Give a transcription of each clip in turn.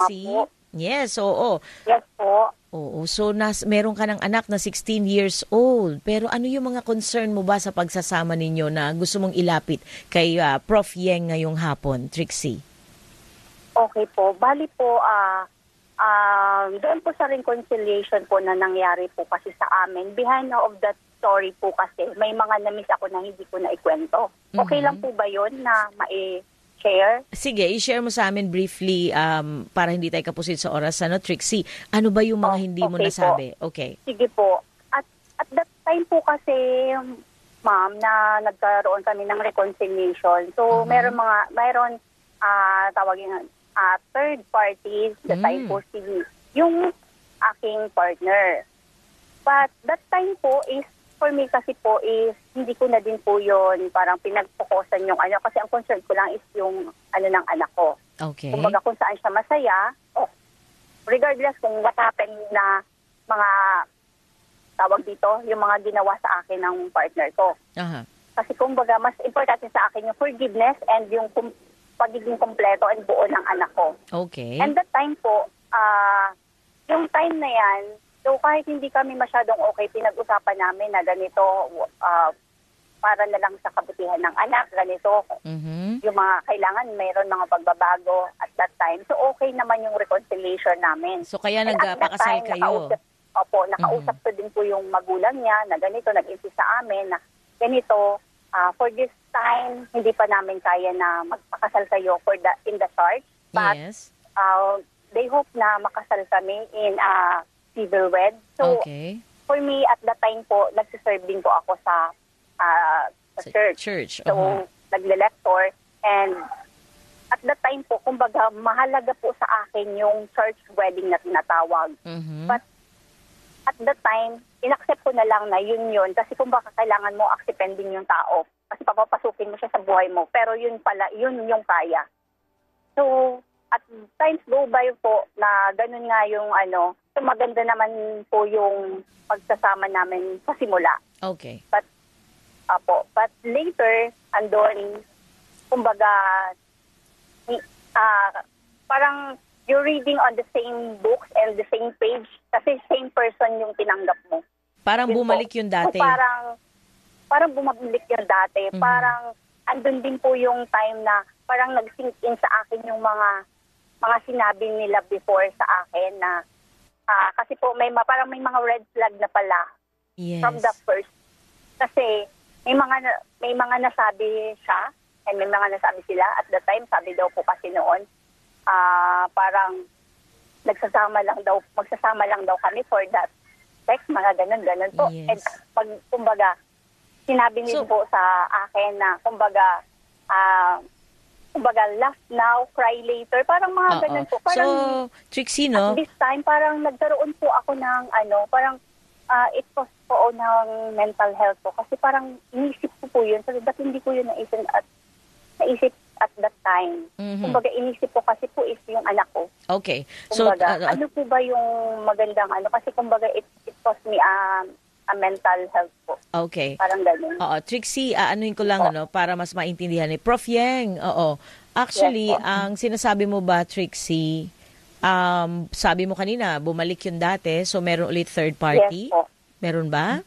Trixie? po. Yes, oo. Yes po. Oo, so meron ka ng anak na 16 years old. Pero ano yung mga concern mo ba sa pagsasama ninyo na gusto mong ilapit kay Prof. Yeng ngayong hapon, Trixie? Okay po. Bali po, doon po sa reconciliation po na nangyari po kasi sa amin, behind of that story po kasi, may mga na-miss ako na hindi ko na ikwento. Okay lang po ba yun na ma-share? Sige, i-share mo sa amin briefly para hindi tayo kapusin sa oras. Trixie? Ano ba yung mga hindi mo nasabi? Po. Okay. Sige po. At that time po kasi, ma'am, na nagkaroon kami ng reconciliation. So, mayroon tawagin third parties, the time po yung aking partner. But that time po is, for me kasi po is, hindi ko na din po yun parang pinagpukusan yung kasi ang concern ko lang is yung ng anak ko. Okay. Kumbaga kung saan siya masaya, regardless kung what happened na mga tawag dito, yung mga ginawa sa akin ng partner ko. Aha. Kasi kumbaga mas importante sa akin yung forgiveness and yung pagiging kompleto and buo ng anak ko. Okay. And that time po, yung time na yan, so kahit hindi kami masyadong okay, pinag-usapan namin na ganito, para na lang sa kabutihan ng anak, ganito. Yung mga kailangan, mayroon mga pagbabago at that time. So okay naman yung reconciliation namin. So kaya nagpakasal kayo? Nakausap ko din po yung magulang niya na ganito, nag-insist sa amin na ganito, for this time, hindi pa namin kaya na magpakasal kayo in the church. But yes. They hope na makasal kami in civil wed. So, okay. For me, at that time po, nagsiserve din po ako sa church. So, nagle-lector. And at that time po, kumbaga, mahalaga po sa akin yung church wedding na tinatawag. But at that time, inaccept ko na lang na yun. Kasi kung baka kailangan mo acceptin din yung tao. Kasi papapasukin mo siya sa buhay mo. Pero yun pala, yun yung kaya. So, at times go by po na ganun nga yung so maganda naman po yung pagsasama namin sa simula. Okay. But later, andon, kumbaga, parang you're reading on the same books and the same page kasi same person yung tinanggap mo. Parang bumalik yung dati. So, parang bumalik yung dati. Parang andun din po yung time na parang nag-sink in sa akin yung mga sinabi nila before sa akin na kasi po parang may mga red flag na pala. Yes. From the first. Kasi may mga nasabi siya and may mga nasabi sila. At the time, sabi daw po kasi noon, parang magsasama lang daw kami for that sex, mga ganun po. Yes. And kumbaga, sinabi niyo po sa akin na kumbaga, laugh now, cry later, parang mga ganun po. Parang, so, Trixie, no? At this time, parang nagkaroon po ako ng parang it was po ng mental health po. Kasi parang inisip ko po yun. So, ba't hindi ko yun naisip at that time. Kumbaga, inisip ko kasi po is yung anak ko. Okay. Kumbaga, ano po ba yung magandang Kasi kumbaga, it cost me a mental health po. Okay. Parang ganun. Oo. Trixie, anuin ko lang para mas maintindihan. Prof. Yeng, actually, yes, ang sinasabi mo ba, Trixie, sabi mo kanina, bumalik yung dati, so meron ulit third party? Yes po. Meron ba?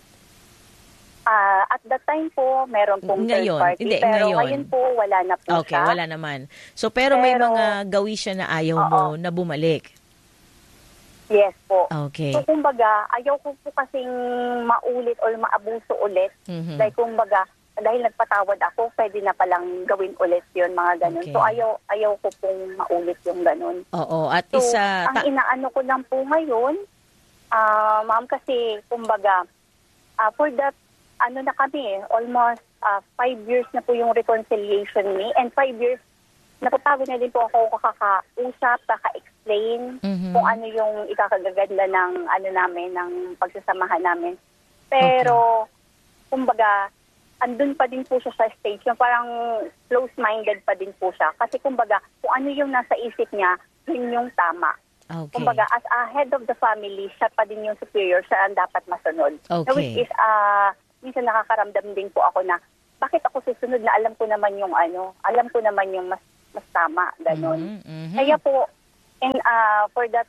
At that time po, meron pong third party. Hindi, pero ngayon po, wala na po okay, siya. Wala naman. So, pero may mga gawi siya na ayaw mo na bumalik. Yes po. Okay. So, kumbaga, ayaw ko po kasing maulit o maabuso ulit. Dahil kumbaga, dahil nagpatawad ako, pwede na palang gawin ulit yun, mga ganun. Okay. So, ayaw ko pong maulit yung ganun. Oo. At so, ang inaano ko lang po ngayon, ma'am, kasi, kumbaga, for that, na kami, almost 5 years na po yung reconciliation ni, and 5 years, napapagod na din po ako kakausap, kaka-explain kung ano yung ikakagaganda ng namin, ng pagsasamahan namin. Pero, kumbaga, andun pa din po siya sa stage, yung parang close-minded pa din po siya. Kasi kumbaga, kung ano yung nasa isip niya, yun yung tama. Okay. Kumbaga, as a head of the family, siya pa din yung superior, siya ang dapat masunod. Okay. Which is, minsan nakakaramdam din po ako na, bakit ako susunod na alam ko naman yung mas tama, gano'n. Kaya po, And for that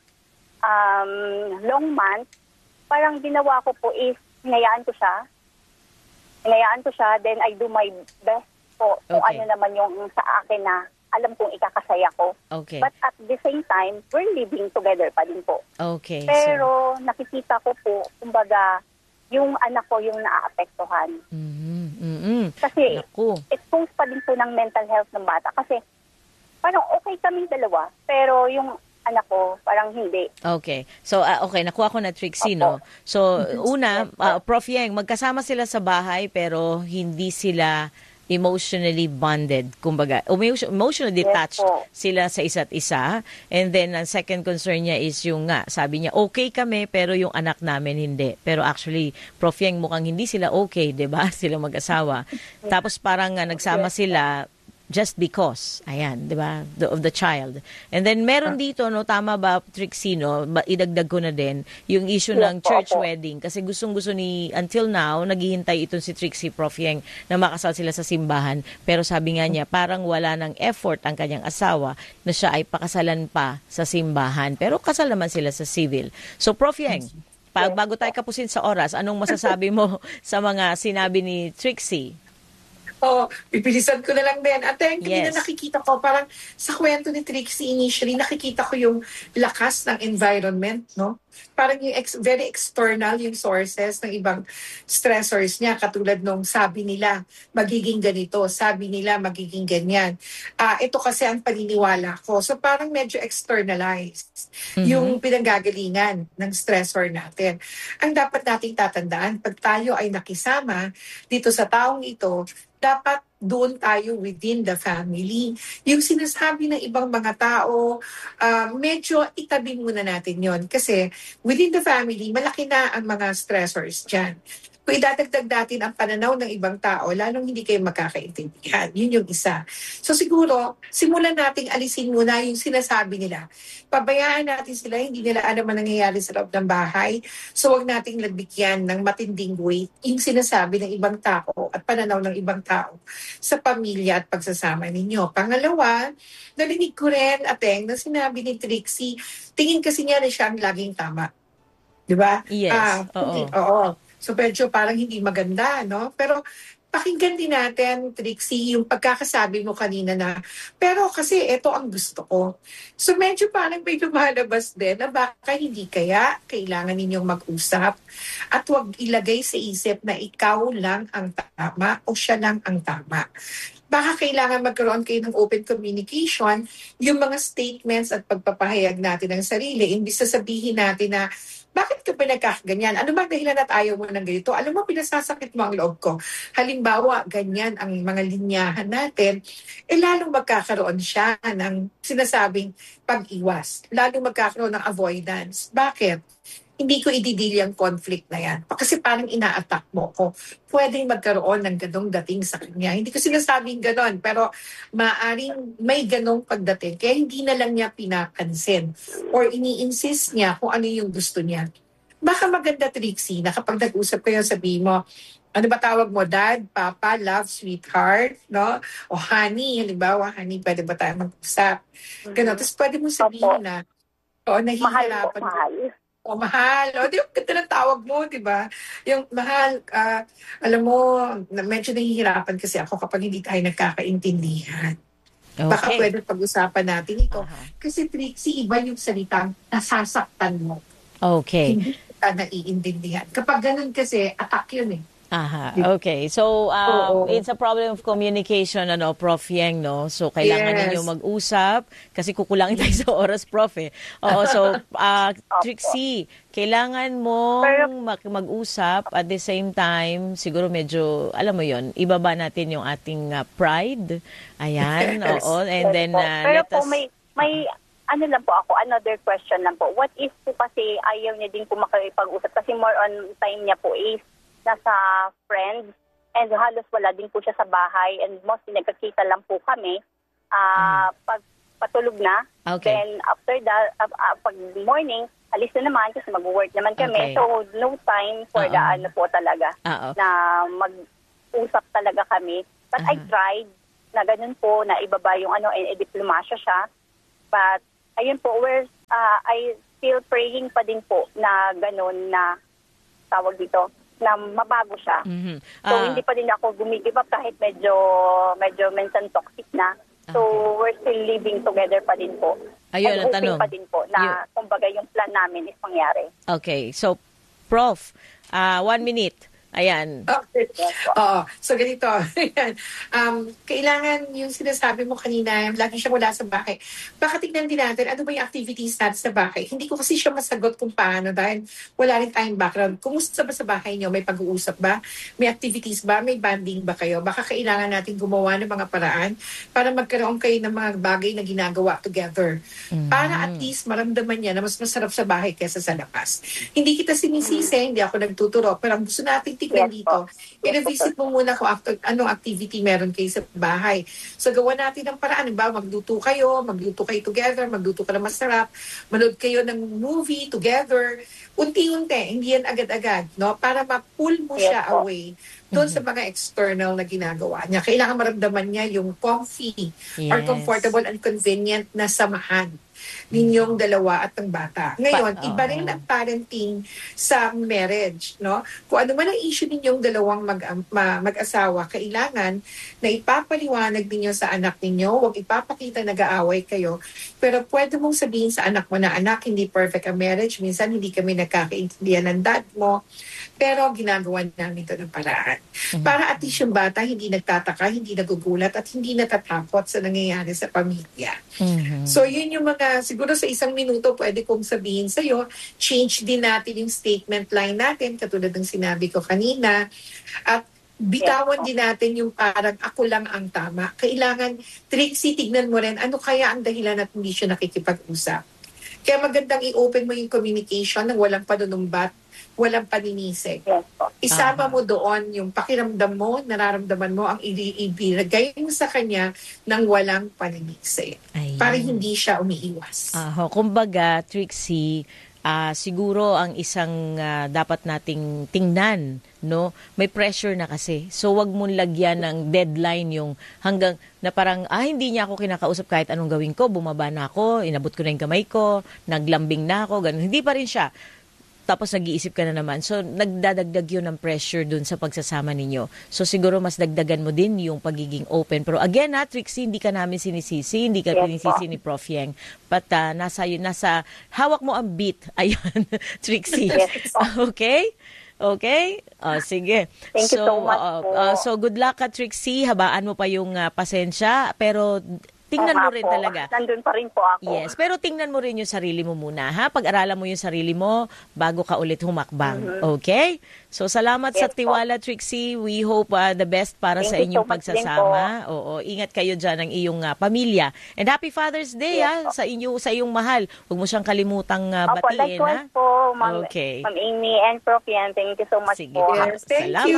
long month, parang ginawa ko po is hinayaan ko siya. Then I do my best po kung ano naman yung sa akin na alam kong ikakasaya ko. Okay. But at the same time, we're living together pa din po. Okay. Pero nakikita ko po, kumbaga, yung anak ko yung naaapektuhan. Kasi expose pa din po ng mental health ng bata. Kasi parang okay kaming dalawa, pero yung anak ko parang hindi. Okay. So, nakuha ko na Trixie, no? So, una, Prof. Yeng, magkasama sila sa bahay pero hindi sila emotionally bonded. Kumbaga, emotionally detached sila sa isa't isa. And then, ang second concern niya is yung sabi niya, okay kami pero yung anak namin hindi. Pero actually, Prof. Yeng, mukhang hindi sila okay, di ba? Sila mag-asawa. Tapos parang nagsama sila just because, ayan, di ba, of the child. And then meron dito, no, tama ba, Trixie, no, idagdag ko na din, yung issue ng church wedding. Kasi gustong-gusto until now, naghihintay itong si Trixie, Prof. Yeng, na makasal sila sa simbahan. Pero sabi nga niya, parang wala ng effort ang kanyang asawa na siya ay pakasalan pa sa simbahan. Pero kasal naman sila sa civil. So, Prof. Yeng, bago tayo kapusin sa oras, anong masasabi mo sa mga sinabi ni Trixie? Pipilisan ko na lang din. At kanina nakikita ko, parang sa kwento ni Trixie initially, nakikita ko yung lakas ng environment, no? Parang yung very external yung sources ng ibang stressors niya, katulad nung sabi nila, magiging ganito, sabi nila, magiging ganyan. Ito kasi ang paniniwala ko. So parang medyo externalized yung pinanggagalingan ng stressor natin. Ang dapat nating tatandaan, pag tayo ay nakisama dito sa taong ito, dapat doon tayo within the family. Yung sinasabi ng ibang mga tao, medyo itabi muna natin yon. Kasi within the family, malaki na ang mga stressors dyan. Kung idadagdag natin ang pananaw ng ibang tao, lalong hindi kayo magkakaintindihan. Yun yung isa. So siguro, simulan nating alisin muna yung sinasabi nila. Pabayaan natin sila, hindi nila alam ang nangyayari sa loob ng bahay. So wag nating lagbigyan ng matinding weight yung sinasabi ng ibang tao at pananaw ng ibang tao sa pamilya at pagsasama ninyo. Pangalawa, narinig ko rin, Ateng, na sinabi ni Trixie, tingin kasi niya na siya ang laging tama. Diba? Yes. Oo. So medyo parang hindi maganda, no? Pero pakinggan din natin, Trixie, yung pagkakasabi mo kanina na, pero kasi ito ang gusto ko. So medyo parang may lumalabas din na baka hindi kaya kailangan ninyong mag-usap at huwag ilagay sa isip na ikaw lang ang tama o siya lang ang tama. Baka kailangan magkaroon kayo ng open communication, yung mga statements at pagpapahayag natin ng sarili. Imbis na sabihin natin na, bakit ka ba nagkakaganyan? Ano ba dahilan at ayaw mo ng ganito? Alam mo, pinasasakit mo ang loob ko. Halimbawa, ganyan ang mga linyahan natin, lalong magkakaroon siya ng sinasabing pag-iwas. Lalong magkakaroon ng avoidance. Bakit? Hindi ko ididili ang conflict na yan. Kasi parang ina-attack mo ko. Pwedeng magkaroon ng ganong dating sa kanya. Hindi ko sinasabing ganon, pero maaaring may ganong pagdating. Kaya hindi na lang niya pinapansin or ini-insist niya kung ano yung gusto niya. Baka maganda, Trixie, na kapag nag-usap kayo, sabihin mo, ano ba tawag mo? Dad, Papa, Love, Sweetheart, no? O Honey, halimbawa, Honey, pwede ba tayo mag-usap? Ganon. Tapos pwede mo sabihin na, nahihirapan. Mahal. Mahal. Di ba, ganda ng tawag mo, di ba? Yung mahal, alam mo, medyo nahihirapan kasi ako kapag hindi tayo nagkakaintindihan. Okay. Baka pwede pag-usapan natin ito. Kasi Trixie, iba yung salitang nasasaktan mo. Okay. Hindi kita naiintindihan. Kapag ganun kasi, attack yun eh. Okay. So, it's a problem of communication, Prof. Yeng, no? So, kailangan ninyo mag-usap kasi kukulangin tayo sa oras, Prof. So, Trixie, kailangan mo mag-usap at the same time, siguro medyo, alam mo yon, ibaba natin yung ating pride. Ayan, And then, let us... may ano lang po ako, another question lang po. What if po kasi ayaw niya din po makipag-usap kasi more on time niya po is nasa friends and halos wala din po siya sa bahay and mostly nagkakita lang po kami pag patulog na. Then after that, pag morning, alis na naman kasi mag-work naman kami. So no time for the ano po talaga na mag-usap talaga kami. But I tried na ganun po, na ibaba yung ano, diplomasya siya. But ayun po, I still praying pa din po na ganun na tawag dito, na mabago siya. So, hindi pa din ako gumigive up kahit medyo minsan toxic na. So, we're still living together pa din po. Ayun ang tanong. Pa din po na kumbaga yung plan namin is mangyari. Okay. So, Prof, 1 minute. Ayan. Okay. Oo. So, ganito. Ayan. Kailangan yung sinasabi mo kanina, lagi siya wala sa bahay. Baka tignan din natin, ano ba yung activities natin sa bahay? Hindi ko kasi siya masagot kung paano dahil wala rin tayong background. Kumusta ba sa bahay niyo? May pag-uusap ba? May activities ba? May bonding ba kayo? Baka kailangan natin gumawa ng mga paraan para magkaroon kayo ng mga bagay na ginagawa together. Para at least maramdaman niya na mas masarap sa bahay kaysa sa labas. Hindi kita sinisisi, hindi ako nagtuturo, pero ang gusto natin tignan dito, i-revisit mo muna kung anong activity meron kayo sa bahay. So, gawa natin ng paraan. Ba, magluto kayo together, magluto ka na masarap, manood kayo ng movie together, unti-unti, hindi yan agad-agad, no? Para ma-pull mo siya away doon sa mga external na ginagawa niya. Kailangan maramdaman niya yung comfy or comfortable and convenient na samahan ninyong dalawa at ng bata. Ngayon, iba rin ang parenting sa marriage, no? Kung ano man ang issue ninyong dalawang mag-asawa, kailangan na ipapaliwanag ninyo sa anak ninyo, huwag ipapakita nag-aaway kayo, pero pwede mong sabihin sa anak mo na, anak, hindi perfect ang marriage, minsan hindi kami nagkakaintindihan ng dad mo, pero ginagawa namin ito ng paraan. Para at least yung bata hindi nagtataka, hindi nagugulat, at hindi natatakot sa nangyayari sa pamilya. So, yun yung mga, siguro sa 1 minuto, pwede kong sabihin sa'yo, change din natin yung statement line natin, katulad ng sinabi ko kanina, at bitawan din natin yung parang ako lang ang tama. Kailangan, Trixie, tignan mo rin, ano kaya ang dahilan at hindi siya nakikipag-usap. Kaya magandang i-open mo yung communication ng walang panunumbat, walang paninisig. Isama mo doon yung pakiramdam mo, nararamdaman mo, ang ibigay mo sa kanya ng walang paninisig. Para hindi siya umiiwas. Kumbaga, Trixie, siguro ang isang dapat nating tingnan, no? May pressure na kasi. So wag mong lagyan ng deadline yung hanggang na parang hindi niya ako kinakausap kahit anong gawin ko, bumaba na ako, inabot ko na yung kamay ko, naglambing na ako, ganun. Hindi pa rin siya. Tapos nag-iisip ka na naman. So, nagdadagdag yun ng pressure dun sa pagsasama ninyo. So, siguro mas dagdagan mo din yung pagiging open. Pero again, Trixie, hindi ka namin sinisisi, hindi ka sinisisi ni Prof. Yeng. But nasa hawak mo ang beat. Ayun, Trixie. Okay? Okay? Sige. Thank you so much po. So, good luck ka, Trixie. Habaan mo pa yung pasensya. Pero tingnan mo rin talaga. Nandun pa rin po ako. Yes, pero tingnan mo rin yung sarili mo muna, ha? Pag-aralan mo yung sarili mo bago ka ulit humakbang. Okay? So, salamat sa tiwala, Trixie. We hope the best para sa inyong pagsasama. Oo, ingat kayo dyan ng iyong pamilya. And Happy Father's Day, sa iyong mahal. Huwag mo siyang kalimutang batiin, ha? Likewise po, Ma'am Amy and Prof. Yan. Thank you so much po. Yes, thank you.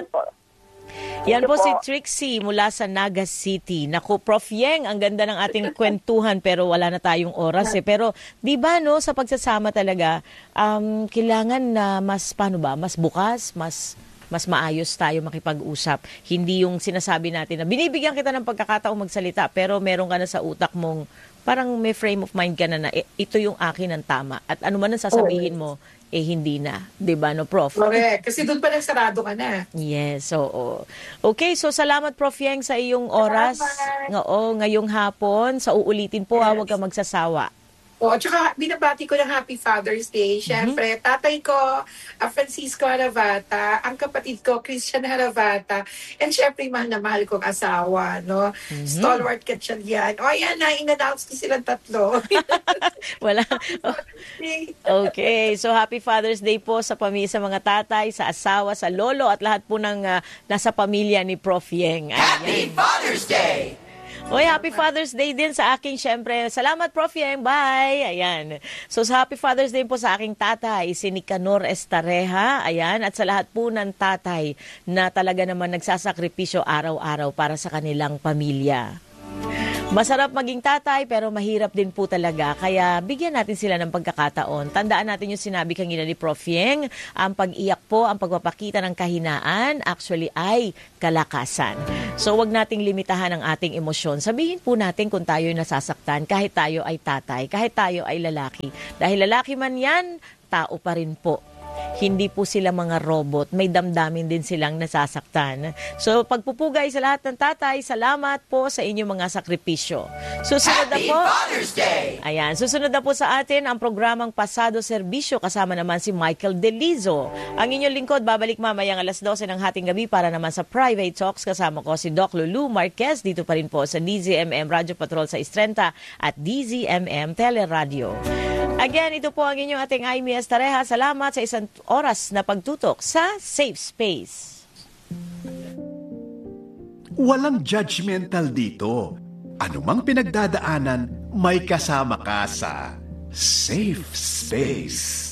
Yan po si Trixie mula sa Naga City. Naku, Prof. Yeng, ang ganda ng ating kwentuhan pero wala na tayong oras eh. Pero di ba no, sa pagsasama talaga, kailangan na mas bukas, mas maayos tayo makipag-usap. Hindi yung sinasabi natin na binibigyan kita ng pagkakataong magsalita pero meron ka na sa utak mong parang may frame of mind ka na ito yung akin ang tama. At ano man ang sasabihin mo, hindi na. Diba, no, Prof? Correct. Kasi doon pa lang sarado ka na. Yes, oo. Okay, so salamat, Prof. Yeng, sa iyong oras. Ngayong hapon. Sa uulitin po, huwag kang magsasawa. Tsaka binabati ko ng Happy Father's Day. Siyempre, tatay ko, Francisco Haravata, ang kapatid ko, Christian Haravata, and siyempre, mahal na mahal kong asawa, no? Stalwart ka yan. Ayan na, in-announce ko silang tatlo. Wala. Okay, so Happy Father's Day po sa mga tatay, sa asawa, sa lolo, at lahat po ng nasa pamilya ni Prof. Yeng. Happy Father's Day! Happy Father's Day din sa aking, syempre. Salamat, Prof. Yeng. Bye! Ayan. So, sa Happy Father's Day po sa aking tatay, si Nicanor Estareja. Ayan. At sa lahat po ng tatay na talaga naman nagsasakripisyo araw-araw para sa kanilang pamilya. Masarap maging tatay pero mahirap din po talaga. Kaya bigyan natin sila ng pagkakataon. Tandaan natin yung sinabi kanina ni Prof. Yeng, ang pag-iyak po, ang pagpapakita ng kahinaan, actually ay kalakasan. So wag nating limitahan ang ating emosyon. Sabihin po natin kung tayo ay nasasaktan, kahit tayo ay tatay, kahit tayo ay lalaki. Dahil lalaki man yan, tao pa rin po. Hindi po sila mga robot. May damdamin din silang nasasaktan. So, pagpupugay sa lahat ng tatay, salamat po sa inyong mga sakripisyo. Susunod Happy na po. Father's Day! Ayan, susunod na po sa atin ang programang Pasado Serbisyo. Kasama naman si Michael Delizo. Ang inyong lingkod, babalik mamayang 12:00 ng hating gabi para naman sa Private Talks. Kasama ko si Doc Lulu Marquez. Dito pa rin po sa DZMM Radio Patrol sa Istrenta at DZMM Teleradio. Again, ito po ang inyong ating Aimee Estareja. Salamat sa isang oras na pagtutok sa Safe Space. Walang judgmental dito. Anumang pinagdadaanan, may kasama ka sa Safe Space.